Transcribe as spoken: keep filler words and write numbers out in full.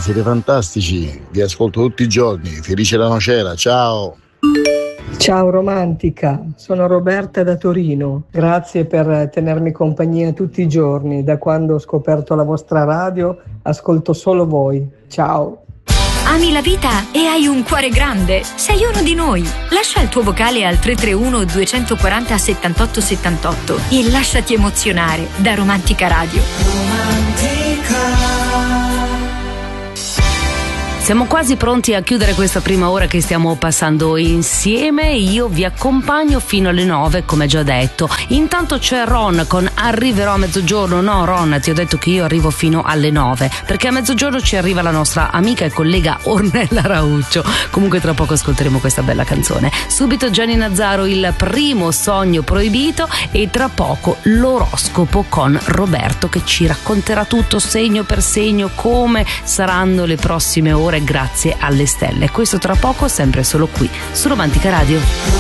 siete fantastici, vi ascolto tutti i giorni, felice la nocera, ciao! Ciao romantica, sono Roberta da Torino, grazie per tenermi compagnia tutti i giorni, da quando ho scoperto la vostra radio ascolto solo voi, ciao. Ami la vita e hai un cuore grande? Sei uno di noi. Lascia il tuo vocale al tre tre uno due quattro zero settantotto settantotto e lasciati emozionare da Romantica Radio. Romantica. Siamo quasi pronti a chiudere questa prima ora che stiamo passando insieme. Io vi accompagno fino alle nove, come già detto. Intanto c'è Ron con Arriverò a mezzogiorno. No Ron, ti ho detto che io arrivo fino alle nove, perché a mezzogiorno ci arriva la nostra amica e collega Ornella Rauccio. Comunque tra poco ascolteremo questa bella canzone. Subito Gianni Nazzaro, Il primo sogno proibito, e tra poco l'oroscopo con Roberto che ci racconterà tutto segno per segno come saranno le prossime ore grazie alle stelle. Questo tra poco, sempre solo qui su Romantica Radio.